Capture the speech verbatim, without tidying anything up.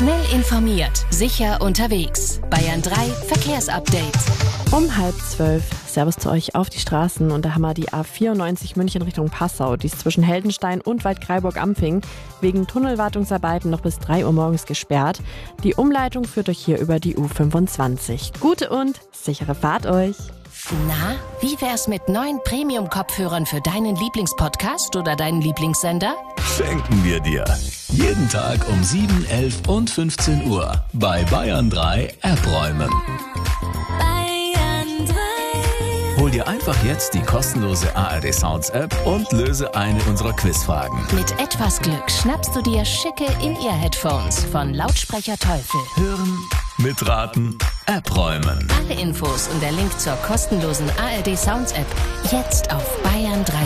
Schnell informiert, sicher unterwegs. Bayern drei Verkehrsupdate. Um halb zwölf. Servus zu euch auf die Straßen. Und da haben wir die A vierundneunzig München Richtung Passau. Die ist zwischen Heldenstein und Waldkraiburg-Ampfing wegen Tunnelwartungsarbeiten noch bis drei Uhr morgens gesperrt. Die Umleitung führt euch hier über die U fünfundzwanzig. Gute und sichere Fahrt euch. Na, wie wär's mit neuen Premium-Kopfhörern für deinen Lieblingspodcast oder deinen Lieblingssender? Schenken wir dir. Jeden Tag um sieben, elf und fünfzehn Uhr bei Bayern drei App-Räumen. Bayern drei. Hol dir einfach jetzt die kostenlose A R D Sounds App und löse eine unserer Quizfragen. Mit etwas Glück schnappst du dir schicke In-Ear-Headphones von Lautsprecher Teufel. Hören, mitraten, App-Räumen. Alle Infos und der Link zur kostenlosen A R D Sounds App jetzt auf bayern drei.